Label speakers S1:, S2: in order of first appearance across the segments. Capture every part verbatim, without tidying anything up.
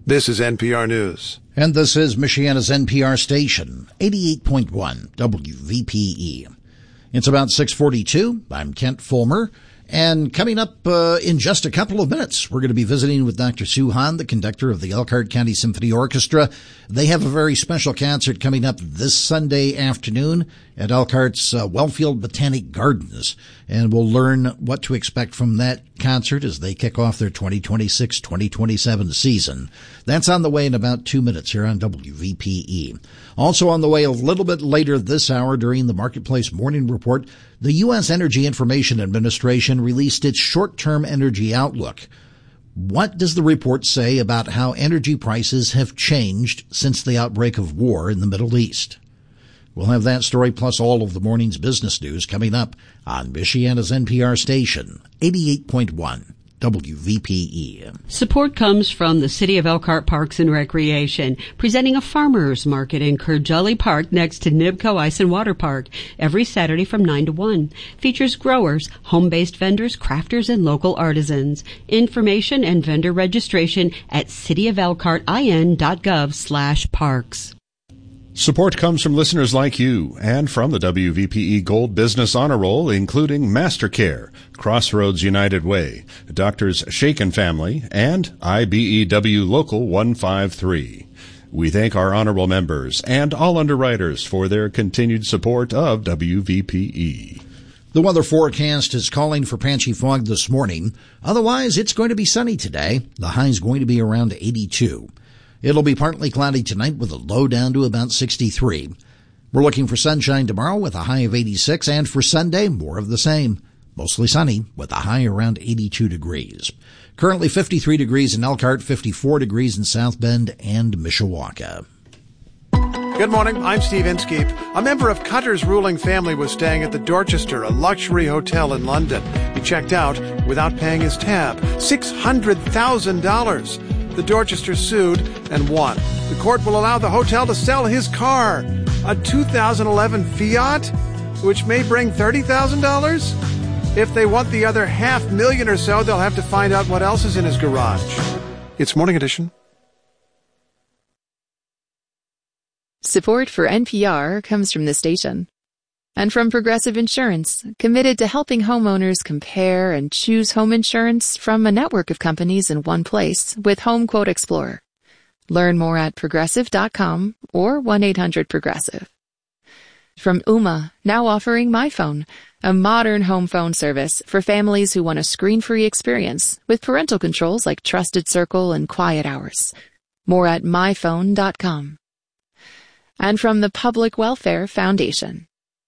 S1: This is N P R News.
S2: And this is Michiana's N P R station, eighty-eight point one W V P E. It's about six forty-two. I'm Kent Fulmer. And coming up uh, in just a couple of minutes, we're going to be visiting with Doctor Sue Hahn, the conductor of the Elkhart County Symphony Orchestra. They have a very special concert coming up this Sunday afternoon at Elkhart's uh, Wellfield Botanic Gardens. And we'll learn what to expect from that concert as they kick off their twenty twenty-six twenty twenty-seven season. That's on the way in about two minutes here on W V P E. Also on the way a little bit later this hour during the Marketplace Morning Report, the U S Energy Information Administration released its short-term energy outlook. What does the report say about how energy prices have changed since the outbreak of war in the Middle East? We'll have that story plus all of the morning's business news coming up on Michiana's N P R station, eighty-eight point one W V P E.
S3: Support comes from the City of Elkhart Parks and Recreation, presenting a farmers market in Kurjully Park next to Nibco Ice and Water Park every Saturday from nine to one. Features growers, home-based vendors, crafters, and local artisans. Information and vendor registration at cityofelkhartin.gov slash parks.
S4: Support comes from listeners like you and from the W V P E Gold Business Honor Roll, including MasterCare, Crossroads United Way, Doctors Shaken Family, and I B E W Local one five three. We thank our honorable members and all underwriters for their continued support of W V P E.
S2: The weather forecast is calling for patchy fog this morning. Otherwise, it's going to be sunny today. The high is going to be around eighty-two. It'll be partly cloudy tonight with a low down to about sixty-three. We're looking for sunshine tomorrow with a high of eighty-six, and for Sunday, more of the same. Mostly sunny with a high around eighty-two degrees. Currently fifty-three degrees in Elkhart, fifty-four degrees in South Bend and Mishawaka.
S1: Good morning, I'm Steve Inskeep. A member of Cutter's ruling family was staying at the Dorchester, a luxury hotel in London. He checked out without paying his tab. six hundred thousand dollars. The Dorchester sued and won. The court will allow the hotel to sell his car, a two thousand eleven Fiat, which may bring thirty thousand dollars. If they want the other half million or so, they'll have to find out what else is in his garage. It's Morning Edition.
S5: Support for N P R comes from the station and from Progressive Insurance, committed to helping homeowners compare and choose home insurance from a network of companies in one place with Home Quote Explorer. Learn more at progressive dot com or one eight hundred progressive. From Ooma, now offering MyPhone, a modern home phone service for families who want a screen-free experience with parental controls like Trusted Circle and Quiet Hours. More at my phone dot com. And from the Public Welfare Foundation.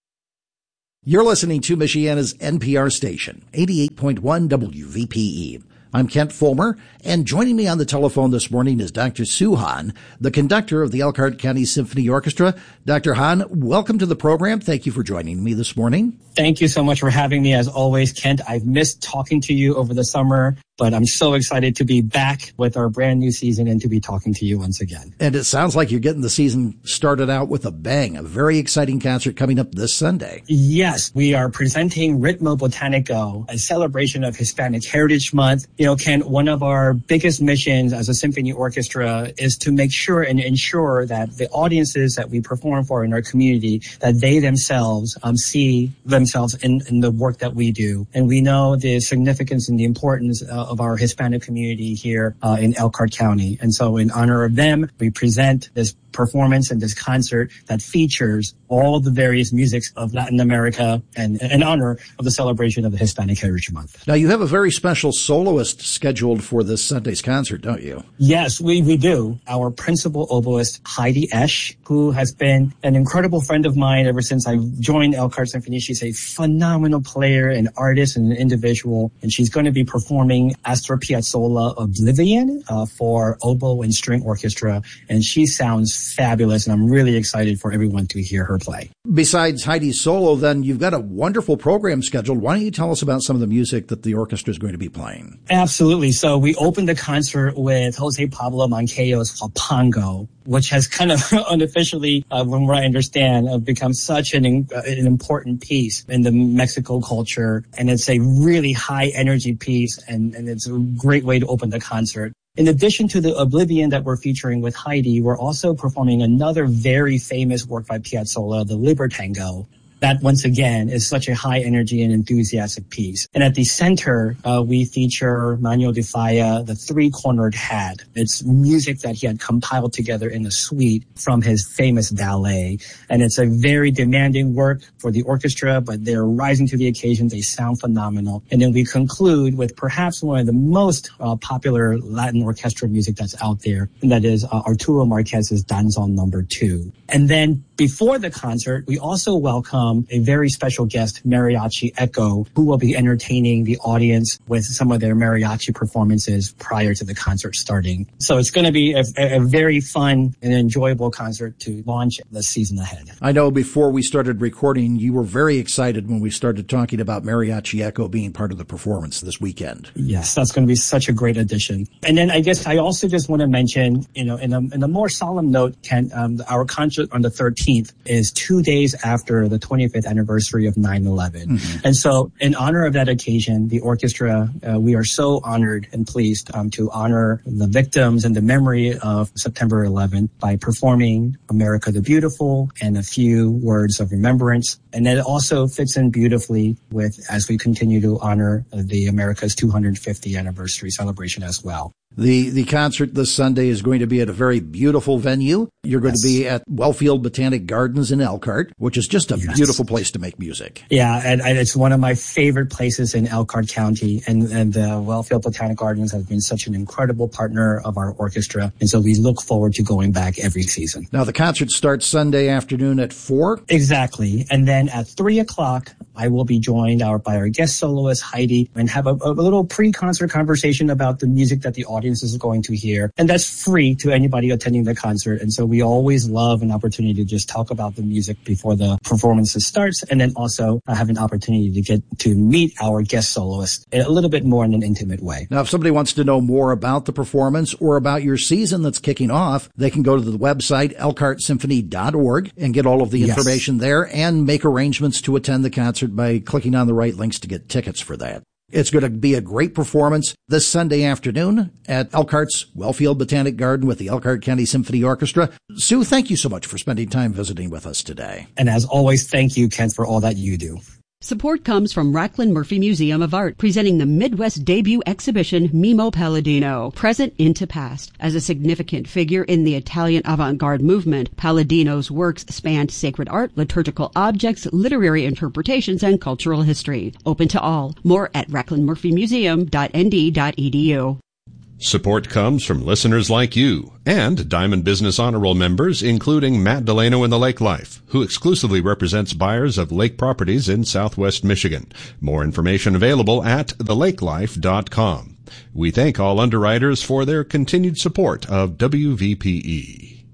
S2: You're listening to Michiana's N P R station, eighty-eight point one W V P E. I'm Kent Fulmer, and joining me on the telephone this morning is Doctor Sue Hahn, the conductor of the Elkhart County Symphony Orchestra. Doctor Hahn, welcome to the program. Thank you for joining me this morning.
S6: Thank you so much for having me. As always, Kent, I've missed talking to you over the summer, but I'm so excited to be back with our brand new season and to be talking to you once again.
S2: And it sounds like you're getting the season started out with a bang. A very exciting concert coming up this Sunday.
S6: Yes, we are presenting Ritmo Botanico, a celebration of Hispanic Heritage Month. You know, Kent, one of our biggest missions as a symphony orchestra is to make sure and ensure that the audiences that we perform for in our community, that they themselves um, see themselves in, in the work that we do. And we know the significance and the importance uh, of our Hispanic community here uh, in Elkhart County. And so in honor of them, we present this performance and this concert that features all the various musics of Latin America and in honor of the celebration of the Hispanic Heritage Month.
S2: Now, you have a very special soloist scheduled for this Sunday's concert, don't you?
S6: Yes, we, we do. Our principal oboist, Heidi Esch, who has been an incredible friend of mine ever since I joined Elkhart Symphony. She's a phenomenal player, an artist, and an individual. And she's going to be performing Astor Piazzolla Oblivion uh, for oboe and string orchestra. And she sounds fabulous, and I'm really excited for everyone to hear her play.
S2: Besides Heidi's solo, then, you've got a wonderful program scheduled. Why don't you tell us about some of the music that the orchestra is going to be playing?
S6: Absolutely. So we opened the concert with Jose Pablo Manqueo's Huapango, which has kind of unofficially, uh, from what I understand, uh, become such an, uh, an important piece in the Mexico culture. And it's a really high energy piece, and, and it's a great way to open the concert. In addition to the Oblivion that we're featuring with Heidi, we're also performing another very famous work by Piazzolla, the Libertango. That, once again, is such a high energy and enthusiastic piece. And at the center, uh, we feature Manuel de Falla, the Three-Cornered Hat. It's music that he had compiled together in a suite from his famous ballet. And it's a very demanding work for the orchestra, but they're rising to the occasion. They sound phenomenal. And then we conclude with perhaps one of the most uh, popular Latin orchestral music that's out there, and that is uh, Arturo Marquez's Danzón Number Two. And then before the concert, we also welcome a very special guest, Mariachi Echo, who will be entertaining the audience with some of their mariachi performances prior to the concert starting. So it's going to be a, a very fun and enjoyable concert to launch the season ahead.
S2: I know before we started recording, you were very excited when we started talking about Mariachi Echo being part of the performance this weekend.
S6: Yes, that's going to be such a great addition. And then I guess I also just want to mention, you know, in a, in a more solemn note, Ken, um, our concert on the thirteenth is two days after the twenty-fifth anniversary of nine eleven. Mm-hmm. And so in honor of that occasion, the orchestra, uh, we are so honored and pleased um, to honor the victims and the memory of September eleventh by performing America the Beautiful and a few words of remembrance. And it also fits in beautifully with, as we continue to honor the America's two hundred fiftieth anniversary celebration as well.
S2: The the concert this Sunday is going to be at a very beautiful venue. You're going yes. to be at Wellfield Botanic Gardens in Elkhart, which is just a yes. beautiful place to make music.
S6: Yeah, and, and it's one of my favorite places in Elkhart County. And, and the Wellfield Botanic Gardens has been such an incredible partner of our orchestra. And so we look forward to going back every season.
S2: Now, the concert starts Sunday afternoon at four?
S6: Exactly. And then at three o'clock, I will be joined our, by our guest soloist, Heidi, and have a, a little pre-concert conversation about the music that the audience is going to hear. And that's free to anybody attending the concert. And so we always love an opportunity to just talk about the music before the performances starts, and then also uh, have an opportunity to get to meet our guest soloist a little bit more in an intimate way.
S2: Now, if somebody wants to know more about the performance or about your season that's kicking off, they can go to the website elkhart symphony dot org and get all of the information yes. there and make arrangements to attend the concert by clicking on the right links to get tickets for that. It's going to be a great performance this Sunday afternoon at Elkhart's Wellfield Botanic Garden with the Elkhart County Symphony Orchestra. Sue, thank you so much for spending time visiting with us today.
S6: And as always, thank you, Ken, for all that you do.
S3: Support comes from Racklin Murphy Museum of Art, presenting the Midwest debut exhibition Mimo Palladino, Present into Past. As a significant figure in the Italian avant-garde movement, Palladino's works spanned sacred art, liturgical objects, literary interpretations, and cultural history. Open to all. More at racklin murphy museum dot n d dot e d u.
S4: Support comes from listeners like you and Diamond Business Honor Roll members, including Matt Delano in the Lake Life, who exclusively represents buyers of lake properties in Southwest Michigan. More information available at the lake life dot com. We thank all underwriters for their continued support of W V P E.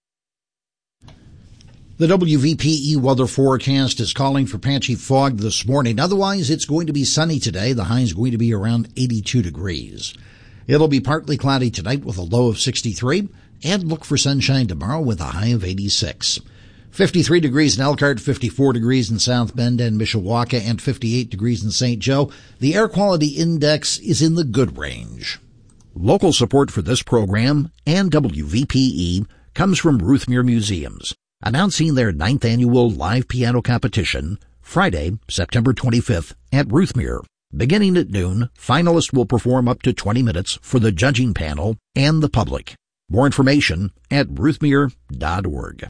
S2: The W V P E weather forecast is calling for patchy fog this morning. Otherwise, it's going to be sunny today. The high is going to be around eighty-two degrees. It'll be partly cloudy tonight with a low of sixty-three, and look for sunshine tomorrow with a high of eighty-six. fifty-three degrees in Elkhart, fifty-four degrees in South Bend and Mishawaka, and fifty-eight degrees in Saint Joe. The air quality index is in the good range. Local support for this program and W V P E comes from Ruthmere Museums, announcing their ninth annual live piano competition Friday, September twenty-fifth at Ruthmere. Beginning at noon, finalists will perform up to twenty minutes for the judging panel and the public. More information at ruthmere dot org.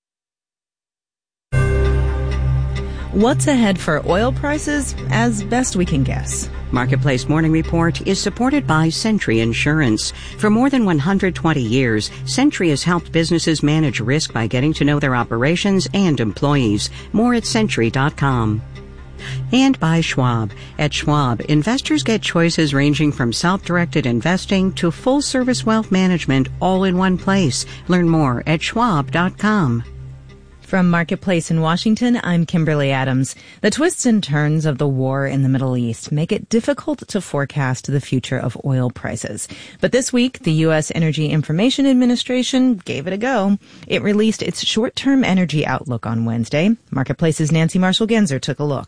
S7: What's ahead for oil prices? As best we can guess.
S8: Marketplace Morning Report is supported by Century Insurance. For more than one hundred twenty years, Century has helped businesses manage risk by getting to know their operations and employees. More at century dot com. And by Schwab. At Schwab, investors get choices ranging from self-directed investing to full-service wealth management all in one place. Learn more at schwab dot com.
S7: From Marketplace in Washington, I'm Kimberly Adams. The twists and turns of the war in the Middle East make it difficult to forecast the future of oil prices. But this week, the U S Energy Information Administration gave it a go. It released its short-term energy outlook on Wednesday. Marketplace's Nancy Marshall-Genzer took a look.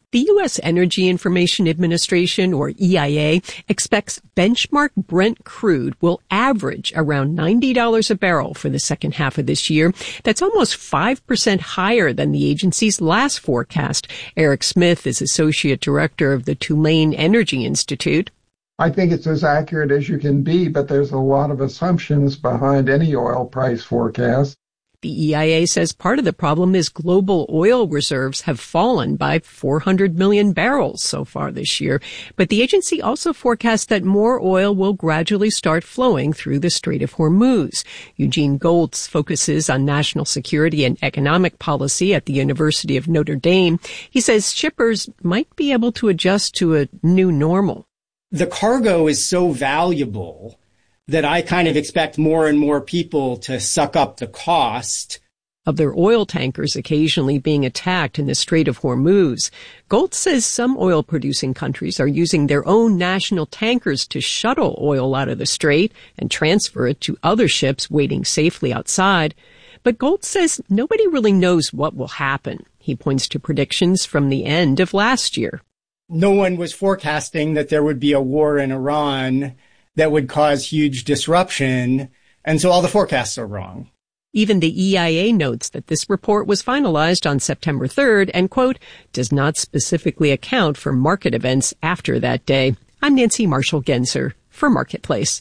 S9: The U S Energy Information Administration, or E I A, expects benchmark Brent crude will average around ninety dollars a barrel for the second half of this year. That's almost five percent higher than the agency's last forecast. Eric Smith is Associate Director of the Tulane Energy Institute.
S10: I think it's as accurate as you can be, but there's a lot of assumptions behind any oil price forecast.
S9: The E I A says part of the problem is global oil reserves have fallen by four hundred million barrels so far this year. But the agency also forecasts that more oil will gradually start flowing through the Strait of Hormuz. Eugene Goltz focuses on national security and economic policy at the University of Notre Dame. He says shippers might be able to adjust to a new normal.
S11: The cargo is so valuable that I kind of expect more and more people to suck up the cost
S9: of their oil tankers occasionally being attacked in the Strait of Hormuz. Goltz says some oil-producing countries are using their own national tankers to shuttle oil out of the strait and transfer it to other ships waiting safely outside. But Goltz says nobody really knows what will happen. He points to predictions from the end of last year.
S11: No one was forecasting that there would be a war in Iran that would cause huge disruption, and so all the forecasts are wrong.
S9: Even the E I A notes that this report was finalized on September third and, quote, does not specifically account for market events after that day. I'm Nancy Marshall-Genzer for Marketplace.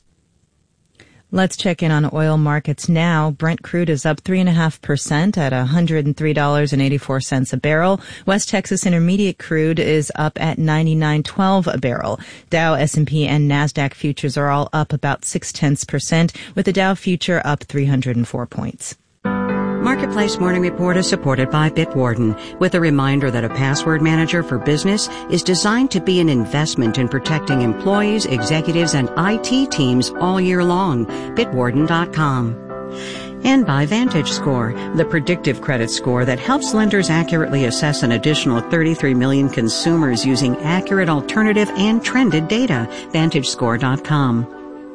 S7: Let's check in on oil markets now. Brent crude is up three point five percent at one hundred three dollars and eighty-four cents a barrel. West Texas Intermediate crude is up at ninety-nine twelve a barrel. Dow, S and P, and NASDAQ futures are all up about six tenths percent, with the Dow future up three hundred four points.
S8: Marketplace Morning Report is supported by Bitwarden, with a reminder that a password manager for business is designed to be an investment in protecting employees, executives, and I T teams all year long. Bitwarden dot com. And by VantageScore, the predictive credit score that helps lenders accurately assess an additional thirty-three million consumers using accurate alternative and trended data. Vantage Score dot com.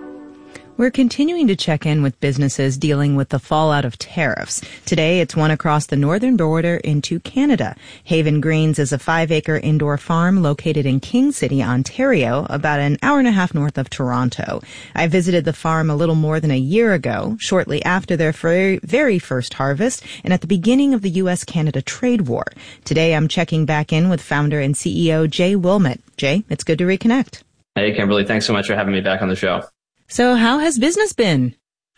S7: We're continuing to check in with businesses dealing with the fallout of tariffs. Today, it's one across the northern border into Canada. Haven Greens is a five-acre indoor farm located in King City, Ontario, about an hour and a half north of Toronto. I visited the farm a little more than a year ago, shortly after their very, very first harvest and at the beginning of the U S Canada trade war. Today, I'm checking back in with founder and C E O Jay Wilmot. Jay, it's good to reconnect.
S12: Hey, Kimberly. Thanks so much for having me back on the show.
S7: So how has business been?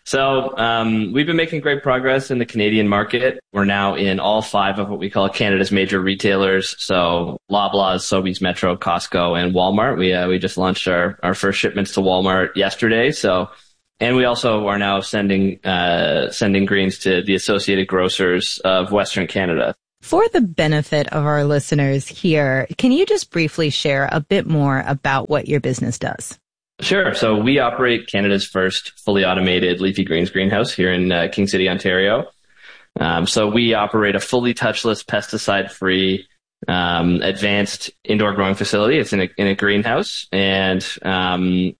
S12: So um, we've been making great progress in the Canadian market. We're now in all five of what we call Canada's major retailers. So Loblaws, Sobeys, Metro, Costco, and Walmart. We uh, we just launched our, our first shipments to Walmart yesterday. So, and we also are now sending uh, sending greens to the Associated Grocers of Western Canada.
S7: For the benefit of our listeners here, can you just briefly share a bit more about what your business does?
S12: Sure. So we operate Canada's first fully automated leafy greens greenhouse here in uh, King City, Ontario. Um, so we operate a fully touchless, pesticide-free, um, advanced indoor growing facility. It's in a, in a greenhouse, and um,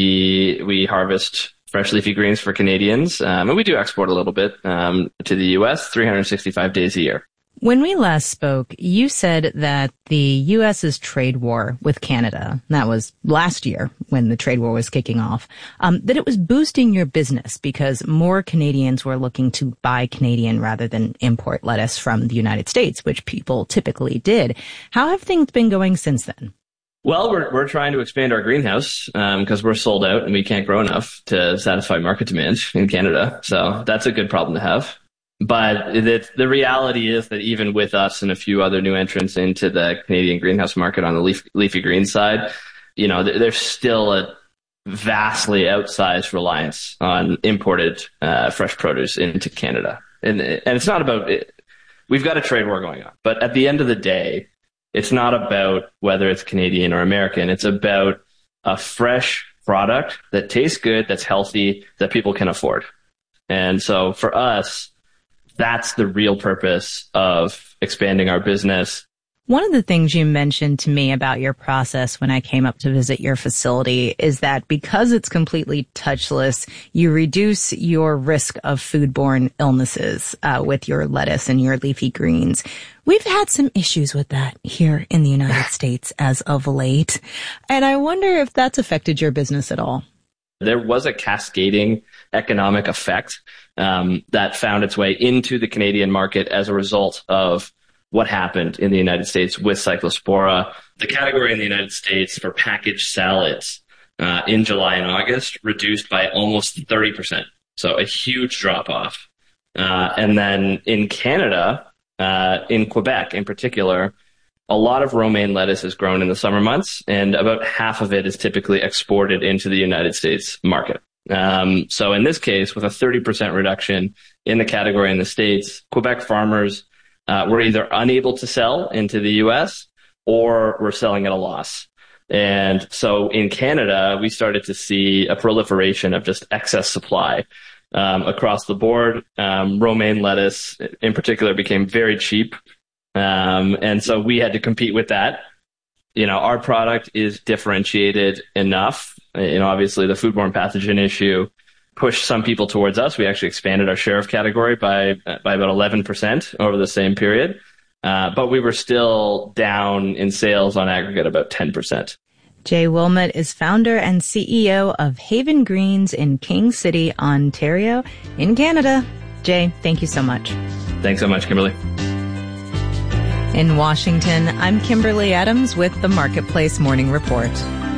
S12: we we harvest fresh leafy greens for Canadians, um, and we do export a little bit um, to the U S three hundred sixty-five days a year.
S7: When we last spoke, you said that the U S's trade war with Canada, that was last year when the trade war was kicking off, um, that it was boosting your business because more Canadians were looking to buy Canadian rather than import lettuce from the United States, which people typically did. How have things been going since then?
S12: Well, we're we're trying to expand our greenhouse because um, we're sold out and we can't grow enough to satisfy market demand in Canada. So that's a good problem to have. But the, the reality is that even with us and a few other new entrants into the Canadian greenhouse market on the leaf, leafy green side, you know, there's still a vastly outsized reliance on imported uh, fresh produce into Canada. And, and it's not about it. We've got a trade war going on. But at the end of the day, it's not about whether it's Canadian or American. It's about a fresh product that tastes good, that's healthy, that people can afford. And so for us, that's the real purpose of expanding our business.
S7: One of the things you mentioned to me about your process when I came up to visit your facility is that because it's completely touchless, you reduce your risk of foodborne illnesses uh, with your lettuce and your leafy greens. We've had some issues with that here in the United States as of late, and I wonder if that's affected your business at all.
S12: There was a cascading economic effect um, that found its way into the Canadian market as a result of what happened in the United States with Cyclospora. The category in the United States for packaged salads uh, in July and August reduced by almost thirty percent. So a huge drop off. Uh, and then in Canada, uh, in Quebec in particular, a lot of romaine lettuce is grown in the summer months, and about half of it is typically exported into the United States market. Um, so in this case, with a thirty percent reduction in the category in the States, Quebec farmers Uh, we're either unable to sell into the U S or we're selling at a loss. And so in Canada, we started to see a proliferation of just excess supply um, across the board. Um, romaine lettuce in particular became very cheap. Um, and so we had to compete with that. You know, our product is differentiated enough. You know, obviously the foodborne pathogen issue pushed some people towards us. We actually expanded our share of category by by about eleven percent over the same period. Uh, but we were still down in sales on aggregate about ten percent.
S7: Jay Wilmot is founder and C E O of Haven Greens in King City, Ontario, in Canada. Jay, thank you so much.
S12: Thanks so much, Kimberly.
S7: In Washington, I'm Kimberly Adams with the Marketplace Morning Report.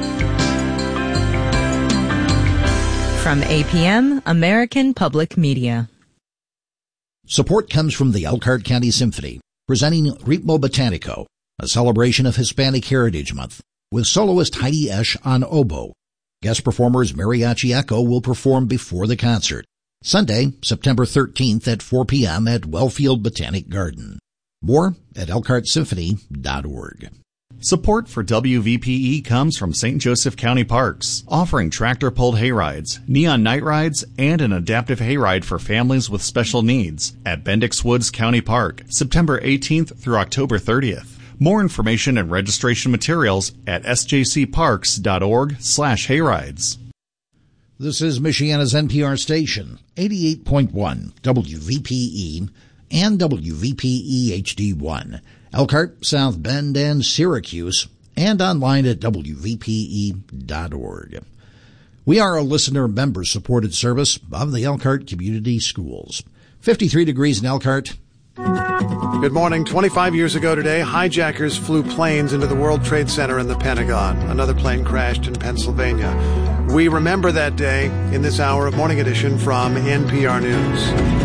S7: From A P M, American Public Media.
S2: Support comes from the Elkhart County Symphony, presenting Ritmo Botanico, a celebration of Hispanic Heritage Month, with soloist Heidi Esch on oboe. Guest performers Mariachi Echo will perform before the concert, Sunday, September thirteenth at four p.m. at Wellfield Botanic Garden. More at elkhart symphony dot org.
S13: Support for W V P E comes from Saint Joseph County Parks, offering tractor-pulled hayrides, neon night rides, and an adaptive hayride for families with special needs at Bendix Woods County Park, September eighteenth through October thirtieth. More information and registration materials at s j c parks dot org slash hayrides.
S2: This is Michiana's N P R station, eighty-eight point one W V P E and W V P E H D one. Elkhart, South Bend, and Syracuse, and online at w v p e dot org. We are a listener-member-supported service of the Elkhart Community Schools. fifty-three degrees in Elkhart.
S1: Good morning. twenty-five years ago today, hijackers flew planes into the World Trade Center and the Pentagon. Another plane crashed in Pennsylvania. We remember that day in this hour of Morning Edition from N P R News.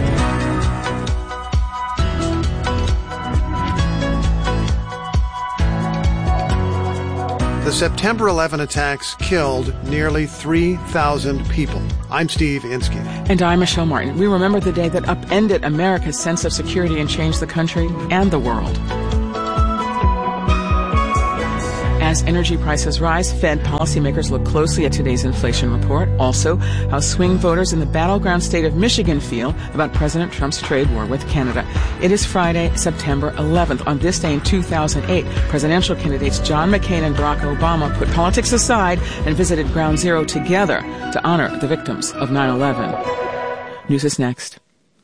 S1: The September eleventh attacks killed nearly three thousand people. I'm Steve Inskeep.
S14: And I'm Michelle Martin. We remember the day that upended America's sense of security and changed the country and the world. As energy prices rise, Fed policymakers look closely at today's inflation report. Also, how swing voters in the battleground state of Michigan feel about President Trump's trade war with Canada. It is Friday, September eleventh. On this day in two thousand eight, presidential candidates John McCain and Barack Obama put politics aside and visited Ground Zero together to honor the victims of nine eleven. News is next.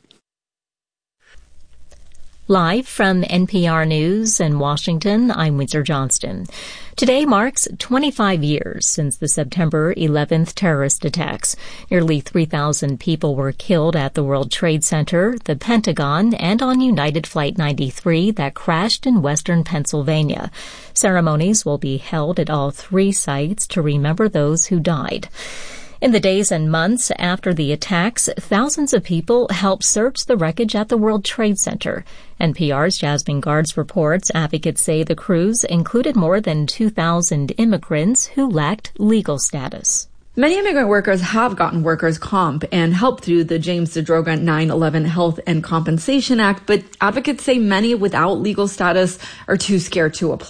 S15: Live from N P R News in Washington, I'm Windsor Johnston. Today marks twenty-five years since the September eleventh terrorist attacks. Nearly three thousand people were killed at the World Trade Center, the Pentagon, and on United Flight ninety-three that crashed in western Pennsylvania. Ceremonies will be held at all three sites to remember those who died. In the days and months after the attacks, thousands of people helped search the wreckage at the World Trade Center. N P R's Jasmine Guards reports advocates say the crews included more than two thousand immigrants who lacked legal status.
S16: Many immigrant workers have gotten workers' comp and help through the James DeDroga nine eleven Health and Compensation Act, but advocates say many without legal status are too scared to apply.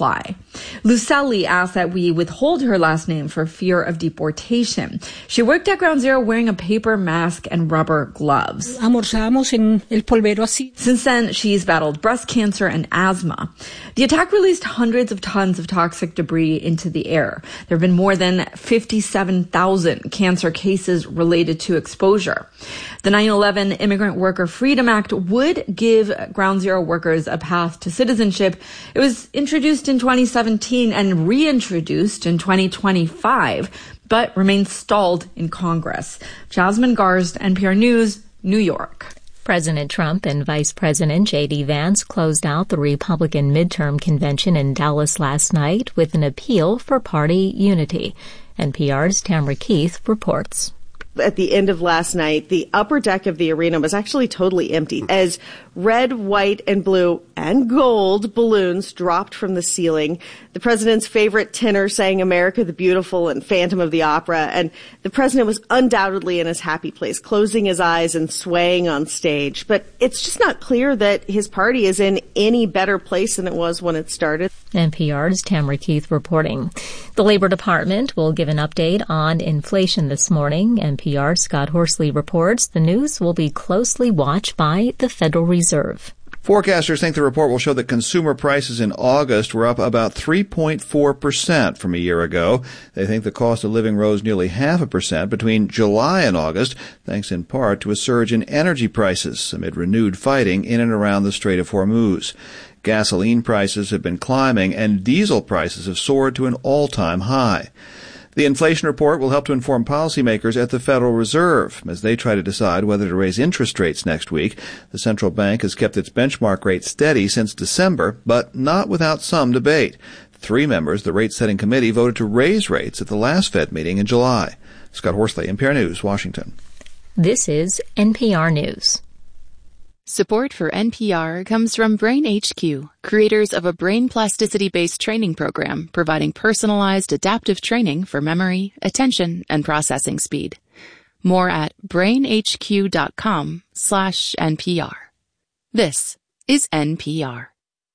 S16: Lucelli asked that we withhold her last name for fear of deportation. She worked at Ground Zero wearing a paper mask and rubber gloves.
S17: Almorzamos en el polvero así.
S16: Since then, she's battled breast cancer and asthma. The attack released hundreds of tons of toxic debris into the air. There have been more than fifty-seven thousand cancer cases related to exposure. The nine eleven Immigrant Worker Freedom Act would give Ground Zero workers a path to citizenship. It was introduced in twenty seventeen and reintroduced in twenty twenty-five, but remains stalled in Congress. Jasmine Garst, N P R News, New York.
S15: President Trump and Vice President J D. Vance closed out the Republican midterm convention in Dallas last night with an appeal for party unity. N P R's Tamara Keith reports.
S18: At the end of last night, the upper deck of the arena was actually totally empty as red, white, and blue and gold balloons dropped from the ceiling. The president's favorite tenor sang America the Beautiful and Phantom of the Opera, and the president was undoubtedly in his happy place, closing his eyes and swaying on stage. But it's just not clear that his party is in any better place than it was when it started.
S15: N P R's Tamara Keith reporting. The Labor Department will give an update on inflation this morning. N P R's Scott Horsley reports the news will be closely watched by the Federal Reserve.
S19: Forecasters think the report will show that consumer prices in August were up about three point four percent from a year ago. They think the cost of living rose nearly half a percent between July and August, thanks in part to a surge in energy prices amid renewed fighting in and around the Strait of Hormuz. Gasoline prices have been climbing, and diesel prices have soared to an all-time high. The inflation report will help to inform policymakers at the Federal Reserve as they try to decide whether to raise interest rates next week. The central bank has kept its benchmark rate steady since December, but not without some debate. Three members of the rate-setting committee voted to raise rates at the last Fed meeting in July. Scott Horsley, N P R News, Washington.
S15: This is N P R News.
S5: Support for N P R comes from Brain H Q, creators of a brain plasticity-based training program providing personalized adaptive training for memory, attention, and processing speed. More at brainhq.com slash NPR. This is N P R.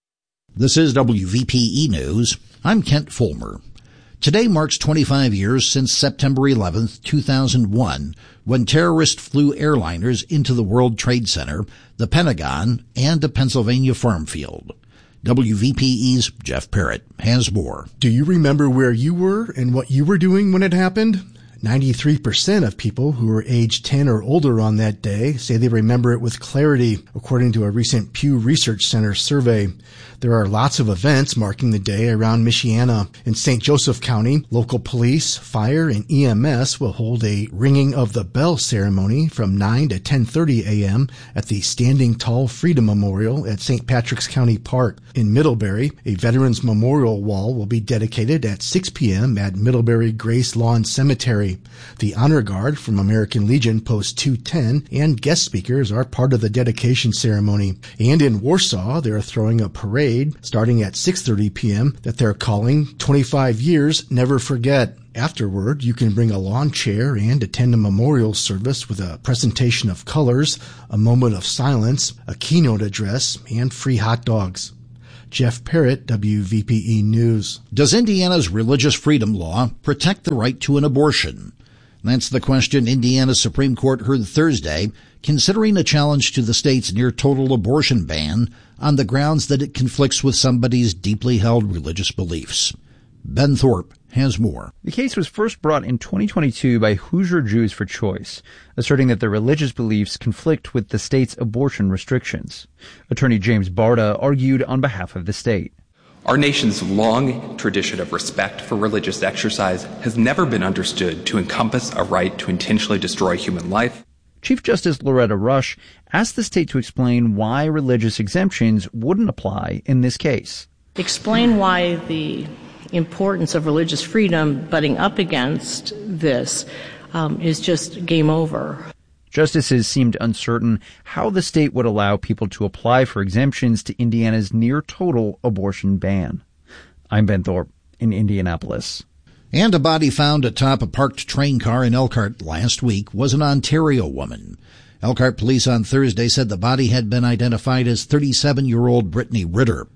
S2: This is W V P E News. I'm Kent Fulmer. Today marks twenty-five years since September eleventh, two thousand one, when terrorists flew airliners into the World Trade Center, the Pentagon, and a Pennsylvania farm field. W V P E's Jeff Parrott has more.
S20: Do you remember where you were and what you were doing when it happened? ninety-three percent of people who were age ten or older on that day say they remember it with clarity, according to a recent Pew Research Center survey. There are lots of events marking the day around Michiana. In Saint Joseph County, local police, fire, and E M S will hold a ringing of the bell ceremony from nine to ten thirty a.m. at the Standing Tall Freedom Memorial at Saint Patrick's County Park. In Middlebury, a Veterans Memorial Wall will be dedicated at six p.m. at Middlebury Grace Lawn Cemetery. The Honor Guard from American Legion Post two ten and guest speakers are part of the dedication ceremony. And in Warsaw, they're throwing a parade starting at six thirty p.m. that they're calling twenty-five Years Never Forget. Afterward, you can bring a lawn chair and attend a memorial service with a presentation of colors, a moment of silence, a keynote address, and free hot dogs. Jeff Parrott, W V P E News.
S2: Does Indiana's religious freedom law protect the right to an abortion? That's the question Indiana's Supreme Court heard Thursday, considering a challenge to the state's near-total abortion ban on the grounds that it conflicts with somebody's deeply held religious beliefs. Ben Thorpe has more.
S21: The case was first brought in twenty twenty-two by Hoosier Jews for Choice, asserting that their religious beliefs conflict with the state's abortion restrictions. Attorney James Barta argued on behalf of the state.
S22: Our nation's long tradition of respect for religious exercise has never been understood to encompass a right to intentionally destroy human life.
S21: Chief Justice Loretta Rush asked the state to explain why religious exemptions wouldn't apply in this case.
S23: Explain why the importance of religious freedom butting up against this um, is just game over.
S21: Justices seemed uncertain how the state would allow people to apply for exemptions to Indiana's near-total abortion ban. I'm Ben Thorpe in Indianapolis.
S2: And a body found atop a parked train car in Elkhart last week was an Ontario woman. Elkhart police on Thursday said the body had been identified as thirty-seven-year-old Brittany Ritter.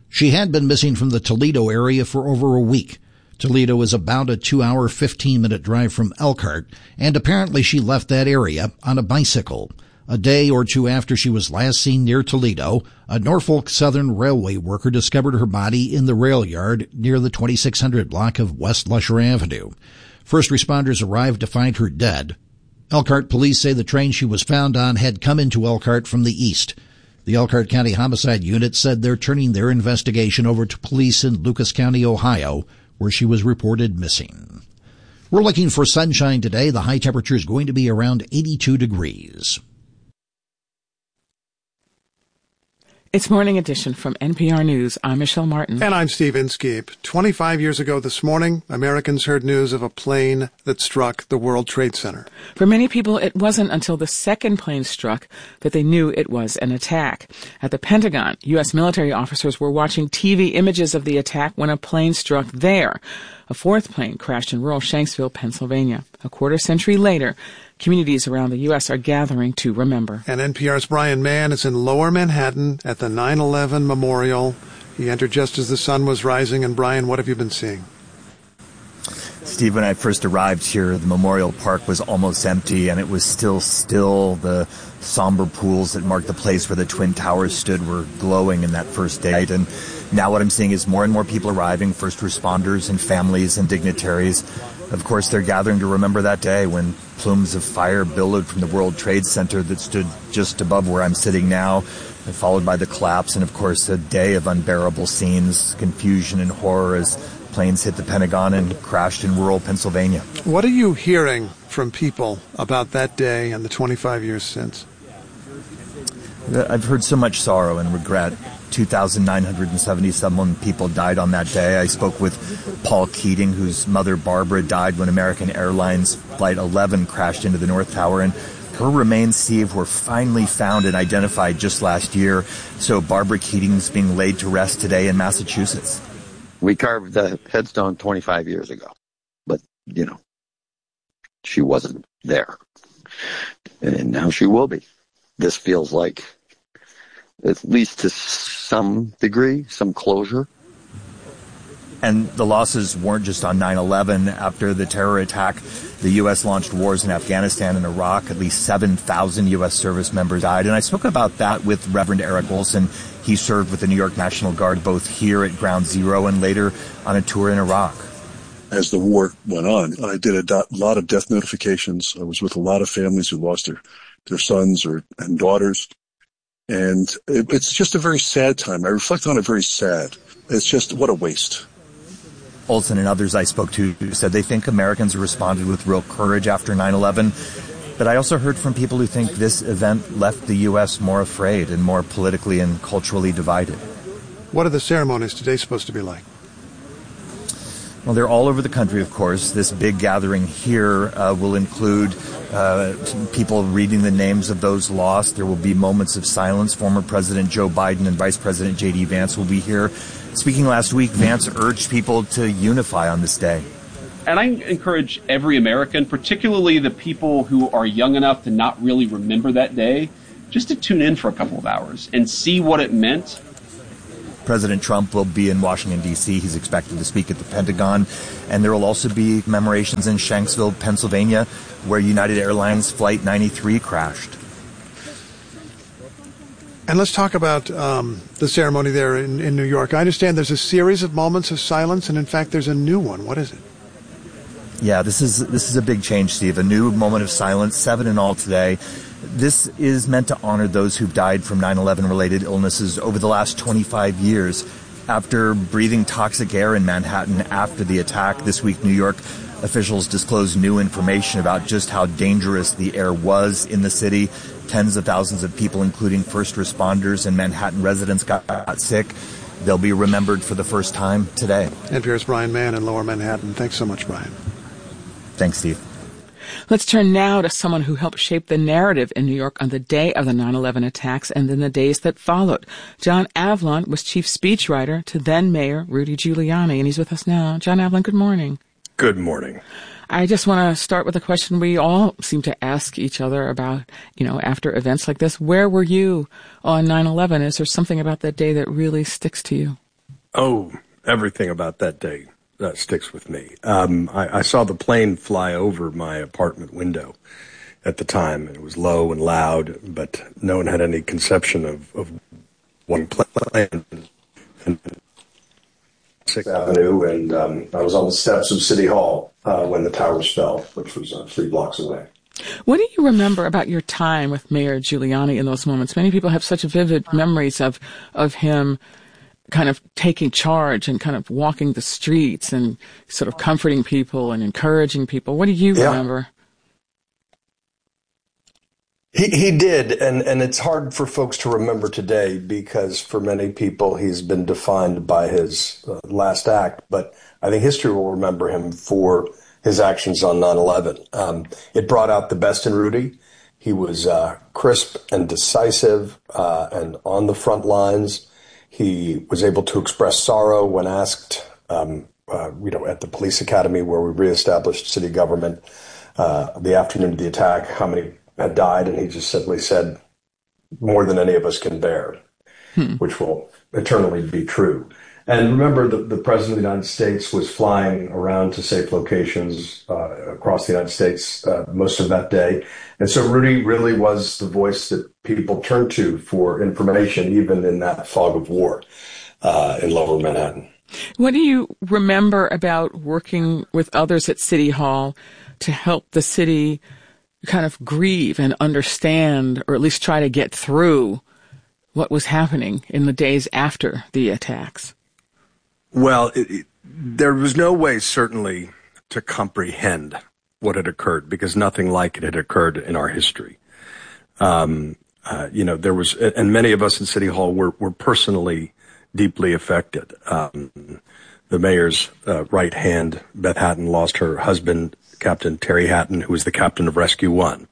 S2: She had been missing from the Toledo area for over a week. Toledo is about a two-hour, fifteen-minute drive from Elkhart, and apparently she left that area on a bicycle. A day or two after she was last seen near Toledo, a Norfolk Southern Railway worker discovered her body in the rail yard near the twenty-six hundred block of West Lusher Avenue. First responders arrived to find her dead. Elkhart police say the train she was found on had come into Elkhart from the east. The Elkhart County Homicide Unit said they're turning their investigation over to police in Lucas County, Ohio, where she was reported missing. We're looking for sunshine today. The high temperature is going to be around eighty-two degrees.
S14: It's Morning Edition from N P R News. I'm Michelle Martin.
S1: And I'm Steve Inskeep. twenty-five years ago this morning, Americans heard news of a plane that struck the World Trade Center.
S14: For many people, it wasn't until the second plane struck that they knew it was an attack. At the Pentagon, U S military officers were watching T V images of the attack when a plane struck there. A fourth plane crashed in rural Shanksville, Pennsylvania. A quarter century later, communities around the U S are gathering to remember.
S1: And N P R's Brian Mann is in Lower Manhattan at the nine eleven Memorial. He entered just as the sun was rising. And Brian, what have you been seeing?
S3: Steve, when I first arrived here, the Memorial Park was almost empty, and it was still still. The somber pools that marked the place where the Twin Towers stood were glowing in that first day. And now what I'm seeing is more and more people arriving, first responders and families and dignitaries. Of course, they're gathering to remember that day when plumes of fire billowed from the World Trade Center that stood just above where I'm sitting now, followed by the collapse, and of course a day of unbearable scenes, confusion and horror as planes hit the Pentagon and crashed in rural Pennsylvania.
S1: What are you hearing from people about that day and the twenty-five years since?
S3: I've heard so much sorrow and regret. two thousand nine hundred seventy-seven people died on that day. I spoke with Paul Keating, whose mother Barbara died when American Airlines Flight eleven crashed into the North Tower, and her remains, Steve, were finally found and identified just last year. So Barbara Keating's being laid to rest today in Massachusetts.
S4: We carved the headstone twenty-five years ago, but, you know, she wasn't there. And now she will be. This feels like, at least to some degree, some closure.
S3: And the losses weren't just on nine eleven. After the terror attack, the U S launched wars in Afghanistan and Iraq. At least seven thousand U S service members died. And I spoke about that with Reverend Eric Olson. He served with the New York National Guard both here at Ground Zero and later on a tour in Iraq.
S6: As the war went on, I did a do- lot of death notifications. I was with a lot of families who lost their, their sons or and daughters. And it, it's just a very sad time. I reflect on it very sad. It's just, what a waste.
S3: Olson and others I spoke to said they think Americans responded with real courage after nine eleven. But I also heard from people who think this event left the U S more afraid and more politically and culturally divided.
S1: What are the ceremonies today supposed to be like?
S3: Well, they're all over the country, of course. This big gathering here uh, will include uh, people reading the names of those lost. There will be moments of silence. Former President Joe Biden and Vice President J D Vance will be here. Speaking last week, Vance urged people to unify on this day.
S24: And I encourage every American, particularly the people who are young enough to not really remember that day, just to tune in for a couple of hours and see what it meant.
S3: President Trump will be in Washington, D C He's expected to speak at the Pentagon. And there will also be commemorations in Shanksville, Pennsylvania, where United Airlines Flight ninety-three crashed.
S1: And let's talk about um, the ceremony there in, in New York. I understand there's a series of moments of silence, and in fact, there's a new one. What is it?
S3: Yeah, this is this is a big change, Steve. A new moment of silence, seven in all today. This is meant to honor those who've died from nine eleven related illnesses over the last twenty-five years. After breathing toxic air in Manhattan after the attack, this week New York officials disclosed new information about just how dangerous the air was in the city. Tens of thousands of people, including first responders and Manhattan residents, got, got sick. They'll be remembered for the first time today.
S1: N P R's Brian Mann in Lower Manhattan. Thanks so much, Brian.
S3: Thanks, Steve.
S14: Let's turn now to someone who helped shape the narrative in New York on the day of the nine eleven attacks and then the days that followed. John Avlon was chief speechwriter to then Mayor Rudy Giuliani, and he's with us now. John Avlon, good morning.
S25: Good morning.
S14: I just want to start with a question we all seem to ask each other about, you know, after events like this. Where were you on nine eleven? Is there something about that day that really sticks to you?
S8: Oh, everything about that day uh, sticks with me. Um, I, I saw the plane fly over my apartment window at the time. It was low and loud, but no one had any conception of, of one plane. And Sixth Avenue, and um, I was on the steps of City Hall uh, when the towers fell, which was uh, three blocks away.
S14: What do you remember about your time with Mayor Giuliani in those moments? Many people have such vivid memories of of him kind of taking charge and kind of walking the streets and sort of comforting people and encouraging people. What do you
S8: yeah.
S14: remember?
S8: He he did, and, and it's hard for folks to remember today because for many people he's been defined by his uh, last act, but I think history will remember him for his actions on nine eleven. Um, it brought out the best in Rudy. He was uh, crisp and decisive uh, and on the front lines. He was able to express sorrow when asked, um, uh, you know, at the police academy where we reestablished city government uh, the afternoon of the attack, how many had died, and he just simply said, more than any of us can bear, hmm. which will eternally be true. And remember, the, the President of the United States was flying around to safe locations uh, across the United States uh, most of that day. And so Rudy really was the voice that people turned to for information, even in that fog of war uh, in Lower Manhattan.
S14: What do you remember about working with others at City Hall to help the city kind of grieve and understand, or at least try to get through what was happening in the days after the attacks?
S8: Well, it, it, there was no way, certainly, to comprehend what had occurred because nothing like it had occurred in our history. Um, uh, you know, there was, and many of us in City Hall were, were personally deeply affected. Um, the mayor's uh, right hand, Beth Hatton, lost her husband, Captain Terry Hatton, who was the captain of Rescue One.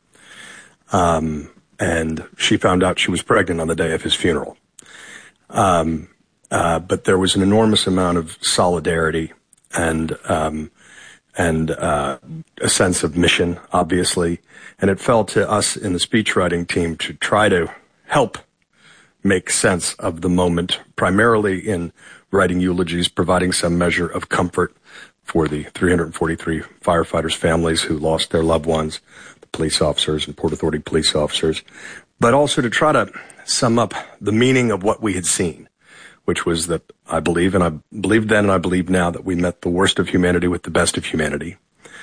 S8: Um, and she found out she was pregnant on the day of his funeral. Um, uh, but there was an enormous amount of solidarity and, um, and, uh, a sense of mission, obviously. And it fell to us in the speechwriting team to try to help make sense of the moment, primarily in writing eulogies, providing some measure of comfort for the three hundred forty-three firefighters' families who lost their loved ones, the police officers and Port Authority police officers, but also to try to sum up the meaning of what we had seen, which was that I believe, and I believed then and I believe now, that we met the worst of humanity with the best of humanity,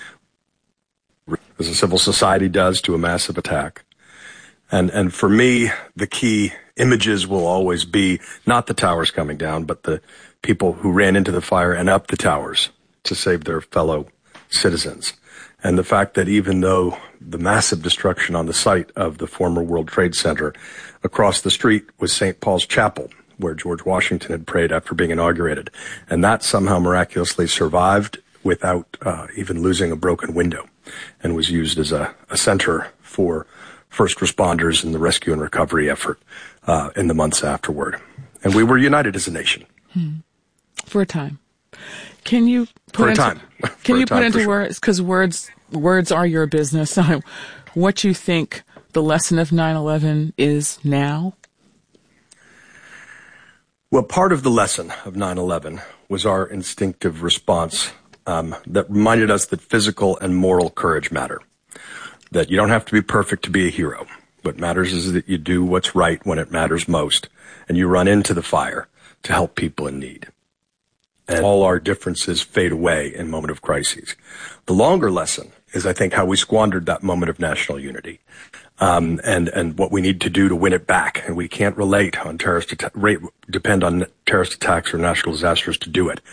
S8: as a civil society does to a massive attack. And and for me, the key images will always be not the towers coming down, but the people who ran into the fire and up the towers to save their fellow citizens. And the fact that even though the massive destruction on the site of the former World Trade Center, across the street was Saint Paul's Chapel, where George Washington had prayed after being inaugurated. And that somehow miraculously survived without uh, even losing a broken window, and was used as a, a center for first responders in the rescue and recovery effort uh, in the months afterward. And we were united as a nation.
S14: Hmm. For a time. Can you put
S8: For a
S14: into,
S8: time.
S14: Can
S8: For
S14: you
S8: time,
S14: put into
S8: sure.
S14: words, because words, words are your business, what you think the lesson of nine eleven is now?
S8: Well, part of the lesson of nine eleven was our instinctive response um, that reminded us that physical and moral courage matter. That you don't have to be perfect to be a hero. What matters is that you do what's right when it matters most, and you run into the fire to help people in need. And all our differences fade away in moment of crises. The longer lesson is, I think, how we squandered that moment of national unity, um, and and what we need to do to win it back. And we can't relate on terrorist atta- rate, depend on terrorist attacks or natural disasters to do it.